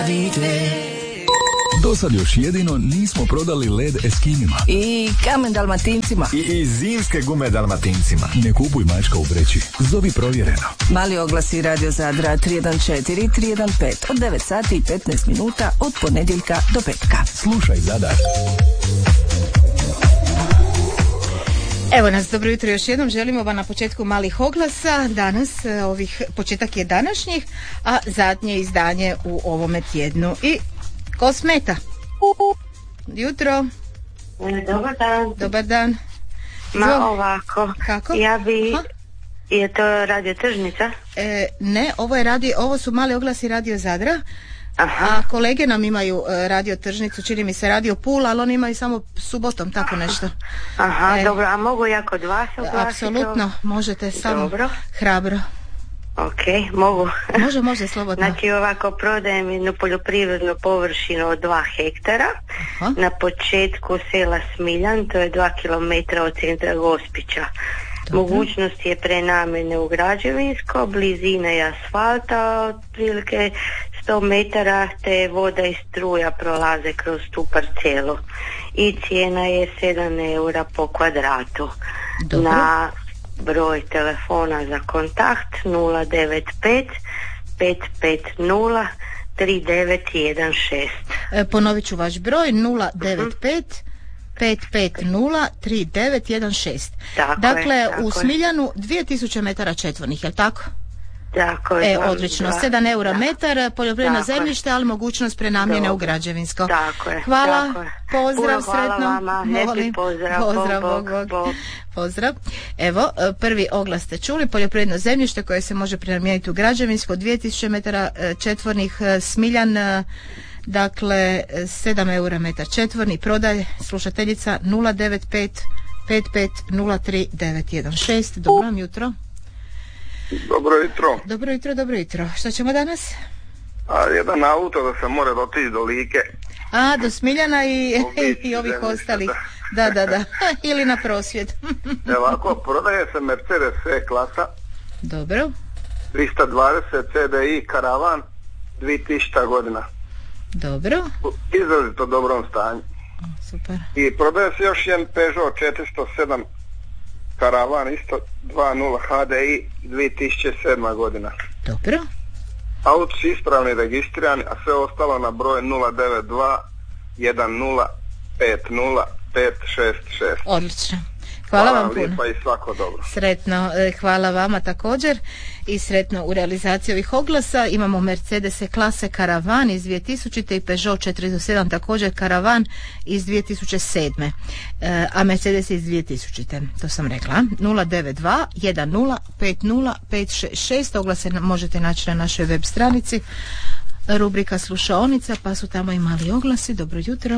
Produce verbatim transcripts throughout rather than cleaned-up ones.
Dosad još jedino nismo prodali led Eskimima. I kamen Dalmatincima. I, i zimske gume Dalmatincima. Ne kupuj mačka u vreći. Zovi provjereno. Mali oglasi Radio Zadra tri jedan četiri tri jedan pet od devet sati i petnaest minuta od ponedjeljka do petka. Slušaj Zadar. Evo nas, dobro jutro još jednom, želimo vam na početku malih oglasa. Danas, ovih, početak je današnjih, a zadnje izdanje u ovome tjednu. I ko smeta? Jutro. Dobar dan. Dobar dan. Ma Zvo... ovako. Kako? Ja bi... Aha. Je to Radio Tržnica? E, ne, ovo je radio, ovo su mali oglasi Radio Zadra. Aha. A kolege nam imaju e, Radio Tržnicu, čini mi se Radio Pula, ali oni imaju samo subotom, tako nešto. Aha, e, dobro, a mogu ja kod vas oglasiti? Apsolutno, možete samo. Dobro. Hrabro. Ok, mogu. Može, može, slobodno. Znači ovako, prodajem jednu poljoprivrednu površinu od dva hektara. Aha. Na početku sela Smiljan, to je dva kilometra od centra Gospića. Dobro. Mogućnost je prenamjene u građevinsko, blizine i asfalta, otprilike sto metara, te voda i struja prolaze kroz tu parcelu. I cijena je sedam eura po kvadratu. Dobro. Na broj telefona za kontakt nula devet pet pet pet nula tri devet jedan šest. E, ponovit ću vaš broj nula devet pet pet pet nula tri devet jedan šest. Tako Dakle, je, tako u Smiljanu dvije tisuće metara četvornih, je li tako? Tako je. E, odlično, dva, sedam eura da. metar, poljoprivredno Tako zemljište, ali mogućnost prenamjene Dobro. u građevinsko. Tako je. Hvala, tako je. pozdrav, Puno hvala sretno. vama, Molim. lijepi pozdrav, Pozdrav, bog, bog, bog, bog. bog. Pozdrav. Evo, prvi oglas ste čuli, poljoprivredno zemljište koje se može prenamijeniti u građevinsko, dvije tisuće metara četvornih, Smiljan, dakle sedam eura metar četvorni, prodaj slušateljica nula devet pet pet pet nula tri devet jedan šest. Dobro vam jutro. Dobro jutro. Dobro jutro, dobro jutro. Što ćemo danas? A jedan auto da se mora dotići do Like. A, do Smiljana i, Obići i ovih zemljište, ostalih. da. Da, da, da. Ili na prosvjed. Ovako, prodaje se Mercedes C klasa, Dobro, trista dvadeset C D I karavan, dvije tisuće godina. dobro. U izrazito dobrom stanju. Super. I prodaje se još jedan Peugeot četiristo sedam karavan, isto dva nula H D I, dvije tisuće sedma godina. Dobro. Auto su ispravni, registrirani, a sve ostalo na broj nula devet dva jedan nula pet nula pet šest šest. Odlično. Hvala, Hvala vam puno. lijepa i svako dobro. Sretno, e, hvala vama također i sretno u realizaciji ovih oglasa. Imamo Mercedes klase karavan iz dvije tisućite i Peugeot četiristo sedam također karavan iz dvije tisuće sedme, e, a Mercedes iz dvije tisućite, to sam rekla. nula devet dva jedan nula pet nula pet šest šest. Oglase možete naći na našoj web stranici, rubrika slušaonica, pa su tamo i mali oglasi. Dobro jutro.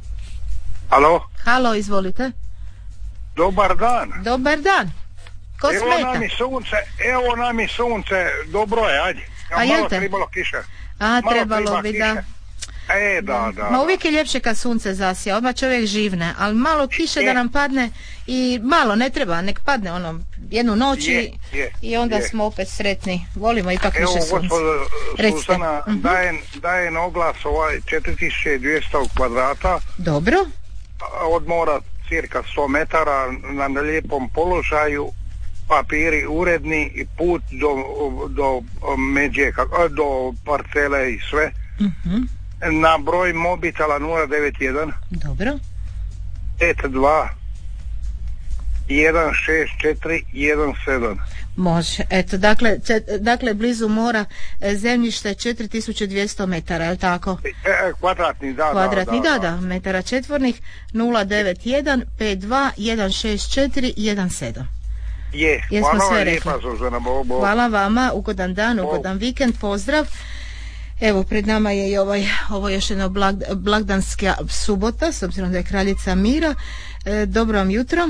Alo? Halo, izvolite. Dobar dan. Dobar dan. Ko Evo smeta? nam i sunce, evo nam i sunce, dobro je, ajde. A jel malo te? trebalo kiše. A, Malo trebalo treba bi, kiše. da. E, da, da. Ma da. uvijek je ljepše kad sunce zasija, odmah čovjek živne, ali malo kiše da nam padne i malo ne treba, nek padne ono jednu noć Je, i, je, i onda je. smo opet sretni. Volimo ipak Evo, više sunce. gospodo Recite. Susana, Mhm. dajem, dajem oglas ovaj četiri tisuće dvjesto kvadrata, Dobro, od mora cirka sto metara, na lijepom položaju, papiri uredni i put do, do međe, kako- do parcele i sve. mhm, Na broj mobitela nula devet jedan dobro, pet dva jedan šest četiri jedan sedam. može. Eto, dakle, čet, dakle blizu mora, e, zemljište četiri tisuće dvjesto metara, je li tako? E, e, kvadratni, da, Kvadratni, da, da, da, metara četvornih, nula devet jedan pet dva jedan šest četiri jedan sedam. Je, Jesmo hvala sve vam rekli. lijepa, Suzana, Bog, Bog. Hvala vama, ugodan dan, Bog. ugodan vikend, pozdrav. Evo, pred nama je i ovaj, ovo još jedna blag, blagdanska subota, s obzirom da je kraljica mira. E, dobro vam jutro.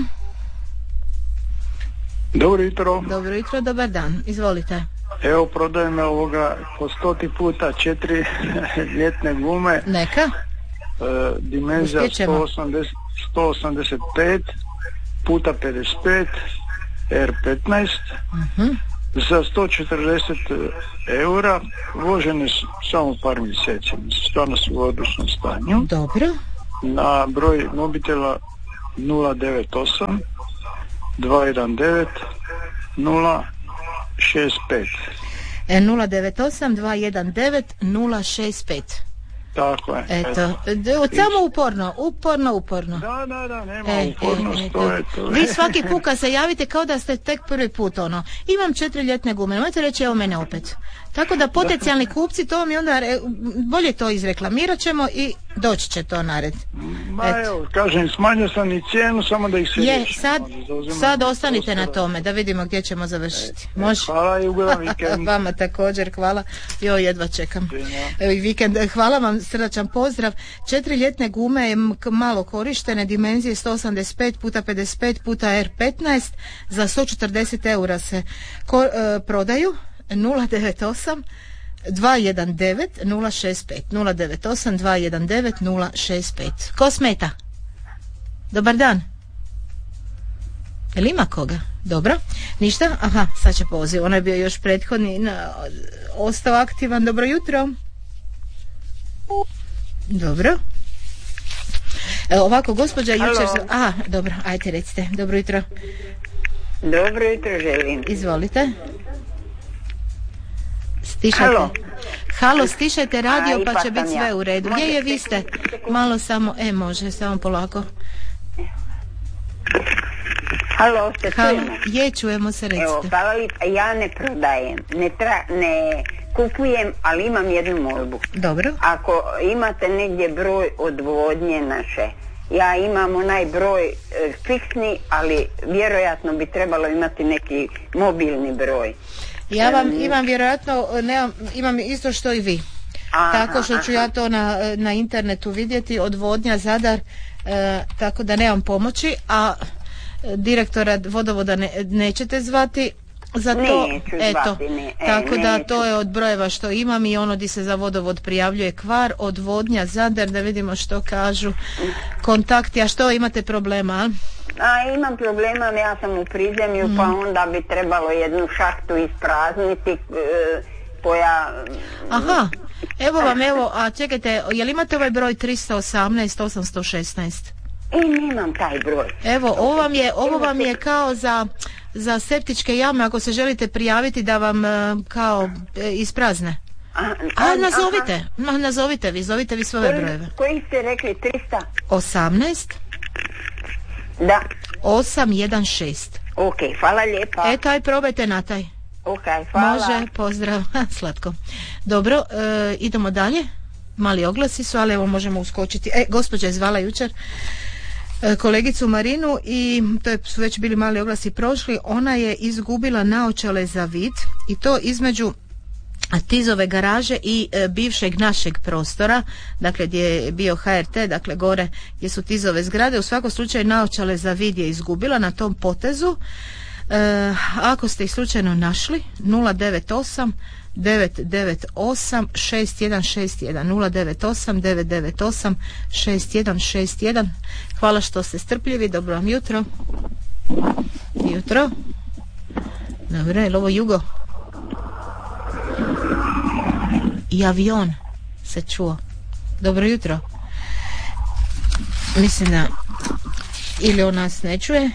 Dobro jutro. Dobro jutro, dobar dan. Izvolite. Evo prodajem ovoga po stoti puta četiri ljetne gume, Neka. e, dimenzija Uspjet ćemo. sto osamdeset, sto osamdeset pet puta pedeset pet R petnaest, Mhm. za sto četrdeset eura, vožene su samo par mjeseci, stvarno su u odličnom stanju. Dobro. Na broj mobitela nula devet osam dva jedan devet nula šest pet. nula devet osam dva jedan devet nula šest pet. Tako je. Eto, eto. Samo uporno, uporno, uporno. Da, da, da, nema e, upornost, e, to je to. Vi svaki put kad se javite kao da ste tek prvi put, ono, imam četiri ljetne gume, nemojte reći evo mene opet. Tako da potencijalni kupci, to mi onda, bolje to izreklamirat ćemo i doći će to nared. Ma eto. Evo, kažem, smanjio sam i cijenu, samo da ih se je, riješi. sad, sad ostanite na tome, da vidimo gdje ćemo završiti. E, Može? Hvala i ugodan vikend. Vama također, hvala. Jo, jedva čekam. Evo i vikend. Hvala vam, srdačan pozdrav. Četiri ljetne gume, malo korištene, dimenzije sto osamdeset pet puta pedeset pet puta R petnaest, za sto četrdeset eura se ko, e, prodaju. nula devet osam dva jedan devet nula šest pet nula devet osam dva jedan devet nula šest pet. Ko smeta? Dobar dan. Jel ima koga? Dobro. Ništa? Aha, sad će poziv. Ono je bio još prethodni na, ostao aktivan. Dobro jutro. Dobro. E, ovako, gospođa jučer... Aha, dobro, ajte recite. Dobro jutro. Dobro jutro želim. Izvolite. Stišajte. Halo. Halo, stišajte radio, A, pa će biti sve ja. u redu. Gdje je, vi ste? Malo samo, e može, samo polako. Halo, se Halo, čujemo? je, čujemo se, recite. Evo, hvala lijepa, ja ne prodajem, ne, tra, ne kupujem, ali imam jednu molbu. Dobro. Ako imate negdje broj odvodnje naše, ja imam onaj broj e, fiksni, ali vjerojatno bi trebalo imati neki mobilni broj. Ja vam imam vjerojatno, nemam, imam isto što i vi. Aha, tako što ću aha. ja to na, na internetu vidjeti, odvodnja Zadar, e, tako da nemam pomoći, a direktora vodovoda ne, nećete zvati za to. Neću Eto, zvati, ne. E, tako neću. da to je od brojeva što imam i ono di se za vodovod prijavljuje kvar, odvodnja Zadar, da vidimo što kažu kontakti. A što imate problema? A imam problema, ja sam u prizemlju, mm. pa onda bi trebalo jednu šahtu isprazniti e, koja... Aha, evo vam, evo, a čekajte, jel imate ovaj broj tristo osamnaest osamsto šesnaest? I nemam taj broj. Evo, ovo vam je, ovo vam je kao za, za septičke jame, ako se želite prijaviti da vam kao e, isprazne. A, a, a nazovite, ma, nazovite vi, zovite vi svoje koji, brojeve. Koji ste rekli, tristo? osamnaest Da. osam jedan šest. Ok, hvala lijepa. E, taj probajte na taj. Ok, hvala. Može, pozdrav, slatko. Dobro, e, idemo dalje. Mali oglasi su, ali evo možemo uskočiti. E, gospođa je zvala jučer e, kolegicu Marinu i to je, su već bili mali oglasi prošli. Ona je izgubila naočale za vid i to između Tizove garaže i e, bivšeg našeg prostora, dakle gdje je bio H R T, dakle gore gdje su Tizove zgrade. U svakom slučaju naočale za vid je izgubila na tom potezu. E, ako ste ih slučajno našli, nula devet osam devet devet osam šest jedan šest jedan nula devet osam devet devet osam šest jedan šest jedan. Hvala što ste strpljivi. Dobro vam jutro. Jutro. Dobro, je li ovo jugo? I avion se čuo. Dobro jutro. Mislim da ili on nas ne čuje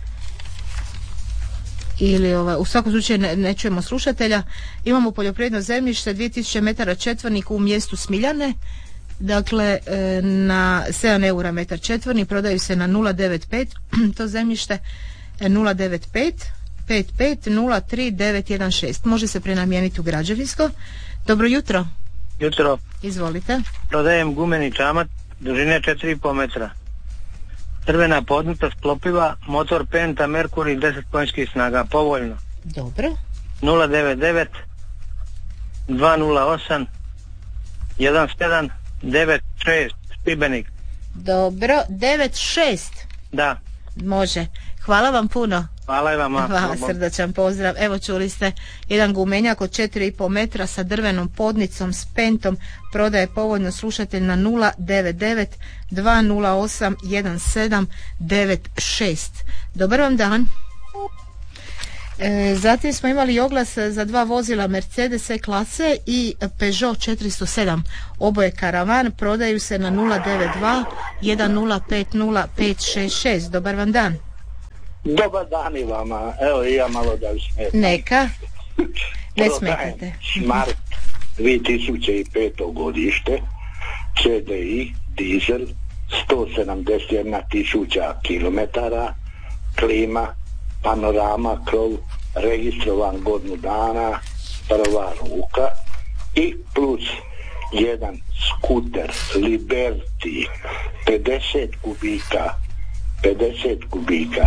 ili ova, u svakom slučaju ne, ne čujemo slušatelja. Imamo poljoprivredno zemljište dvije tisuće metara četvornih u mjestu Smiljane, dakle na sedam eura metar četvorni, prodaju se na nula devet pet to zemljište nula devet pet pet pet nula tri devet jedan šest. Može se prenamijeniti u građevinsko. Dobro jutro. Jutro. Izvolite. Prodajem gumeni čamac dužine četiri i pol metra. Crvena podnica sklopiva, motor Penta Mercury deset konjskih snaga, povoljno. Dobro. nula devet devet dva nula osam jedan sedam devet šest Šibenik. Dobro, devet šest. Da. Može. Hvala vam puno. Hvala i vama. Hvala, srdačan pozdrav. Evo čuli ste, jedan gumenjak od četiri i pol metra sa drvenom podnicom s pentom prodaje povoljno slušatelj na nula devet devet dva nula osam jedan sedam devet šest. Dobar vam dan. E, zatim smo imali oglas za dva vozila Mercedes klase i Peugeot četiristo sedam, oboje karavan, prodaju se na nula devet dva jedan nula pet nula pet šest šest. Dobar vam dan. Dobar dan i vama, evo i ja malo da smetam. Neka, ne smetate. Smart dvije tisuće pete godište, C D I, dizel, sto sedamdeset jedna tisuća kilometara, klima, panorama, krov, registrovan godinu dana, prva ruka i plus jedan skuter Liberty pedeset kubika pedeset kubika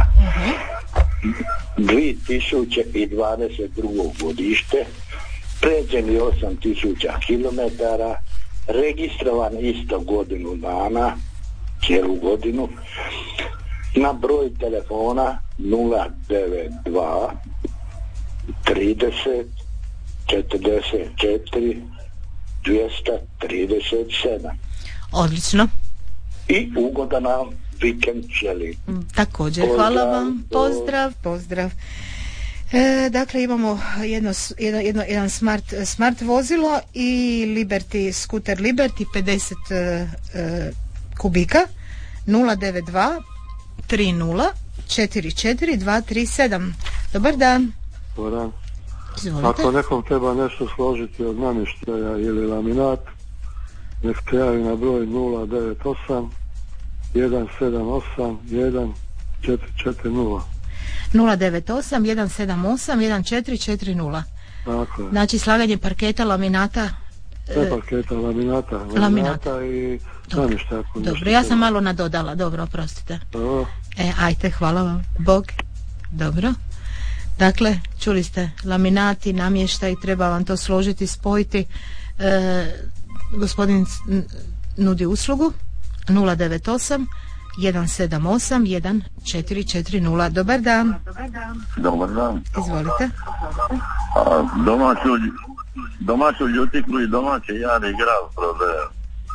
dvije tisuće dvadeset drugo godište, pređeni osam tisuća kilometara, registrovan isto godinu dana, cijelu godinu, na broj telefona nula devet dva trideset četrdeset četiri dvjesto trideset sedam. Odlično. I ugodan nam vikend želim. Također, pozdrav, hvala vam. Pozdrav, pozdrav. E, dakle, imamo jedno, jedno, jedno, jedan smart, smart vozilo i Liberty, skuter Liberty pedeset e, e, kubika, nula devet dva tri nula četiri četiri dva tri sedam. Dobar dan. Dobar dan. Izvolite. Ako nekom treba nešto složiti od namještaja ili laminat, nek se javi na broj nula devet osam jedan sedam osam jedan četiri četiri nula. nula devet osam jedan sedam osam jedan četiri četiri nula. Dakle. Znači slaganje parketa, laminata. Ne parketa, laminata. Laminata, laminata i namještaja. Dobro, ja sam malo nadodala, dobro, oprostite. Dobro. E, ajte, hvala vam. Bog. Dobro. Dakle, čuli ste, laminati, namještaj, treba vam to složiti, spojiti. E, gospodin nudi uslugu nula devet osam jedan sedam osam jedan četiri četiri nula. Dobar dan. Dobar dan. Izvolite. A, domaću, domaću ljutiklu i domaće jari grav prodaje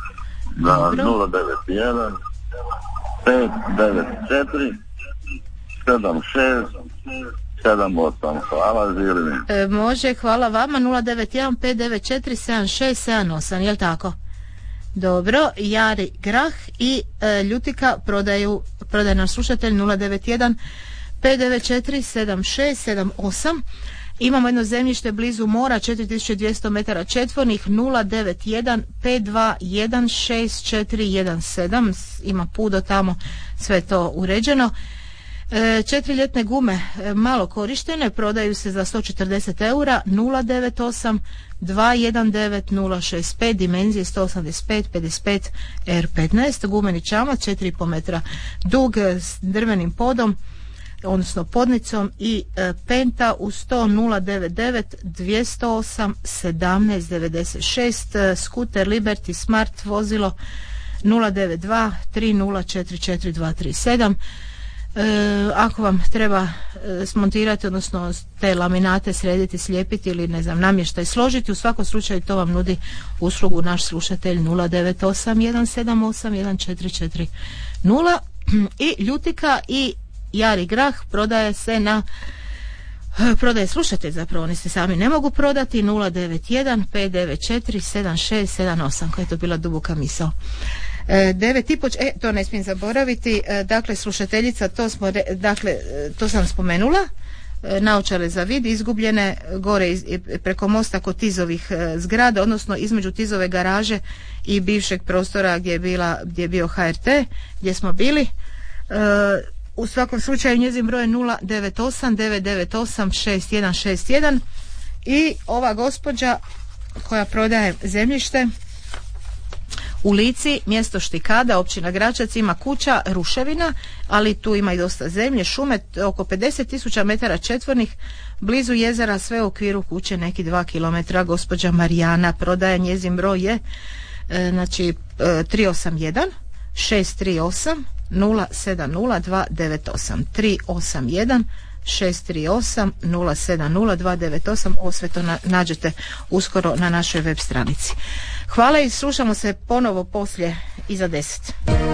na nula devet jedan pet devet četiri sedam šest sedam osam. Hvala, živim. E, može, hvala vama. Nula devet jedan pet devet četiri sedam šest sedam osam, jel tako? Dobro, jari grah i e, ljutika prodaju, prodaje naš slušatelj nula devet jedan pet devet četiri sedam šest sedam osam. Imamo jedno zemljište blizu mora, četiri tisuće dvjesto metara četvornih, nula devet jedan pet dva jedan šest četiri jedan sedam. Ima pudo tamo, sve to uređeno. E, četiri ljetne gume e, malo korištene, prodaju se za sto četrdeset eura, nula devet osam dva jedan devet nula šest pet, dimenzije sto osamdeset pet pedeset pet R petnaest, gumeni čamac četiri i pol metra dug s drvenim podom, odnosno podnicom i e, penta u sto nula devet devet dvjesto osam sedamnaest devedeset šest, e, skuter Liberty Smart vozilo nula devet dva tri nula četiri četiri dva tri sedam. E, ako vam treba e, smontirati, odnosno te laminate srediti, slijepiti ili ne znam, namještaj složiti, u svakom slučaju to vam nudi uslugu naš slušatelj nula devet osam jedan sedam osam jedan četiri četiri nula. I ljutika i jari grah prodaje se na prodaje slušatelj, zapravo oni se sami ne mogu prodati, nula devet jedan pet devet četiri sedam šest sedam osam, koja je to bila duboka misao. devet i po, e, to ne smijem zaboraviti, e, dakle slušateljica, to smo, re, dakle, to sam spomenula, e, naočale za vid izgubljene gore iz, preko mosta kod Tizovih e, zgrada, odnosno između Tizove garaže i bivšeg prostora gdje je, bila, gdje je bio H R T, gdje smo bili. E, u svakom slučaju njezin broj je nula devet osam devet devet osam šest jedan šest jedan i ova gospođa koja prodaje zemljište u Lici, mjesto Štikada, općina Gračac, ima kuća, ruševina, ali tu ima i dosta zemlje, šume, oko pedeset tisuća metara četvornih, blizu jezera, sve u okviru kuće, neki dva kilometra. Gospođa Marijana prodaje, njezin broj je e, znači e, tri osam jedan šest tri osam nula sedam nula dva devet osam, tri osam jedan šest tri osam nula sedam nula dva devet osam. Ovo sve to na, nađete uskoro na našoj web stranici. Hvala i slušamo se ponovo poslije iza deset.